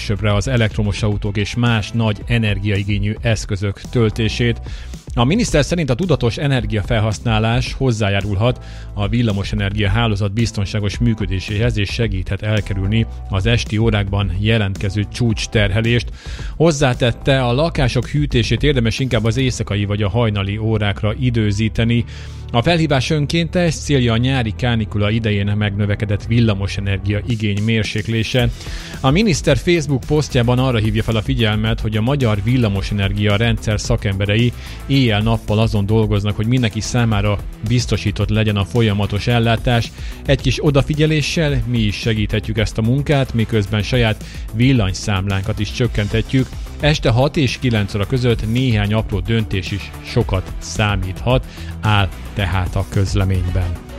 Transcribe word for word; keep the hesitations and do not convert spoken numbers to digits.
későbbre az elektromos autók és más nagy energiaigényű eszközök töltését. A miniszter szerint a tudatos energiafelhasználás hozzájárulhat a villamosenergia hálózat biztonságos működéséhez és segíthet elkerülni az esti órákban jelentkező csúcsterhelést. Hozzátette, a lakások hűtését érdemes inkább az éjszakai vagy a hajnali órákra időzíteni. A felhívás önkéntes, célja a nyári kánikula idején megnövekedett villamosenergia igény mérséklése. A miniszter Facebook posztjában arra hívja fel a figyelmet, hogy a magyar villamosenergia rendszer szakemberei éjjel-nappal azon dolgoznak, hogy mindenki számára biztosított legyen a folyamatos ellátás. Egy kis odafigyeléssel mi is segíthetjük ezt a munkát, miközben saját villanyszámlánkat is csökkenthetjük. Este hat és kilenc óra között néhány apró döntés is sokat számíthat, áll tehát a közleményben.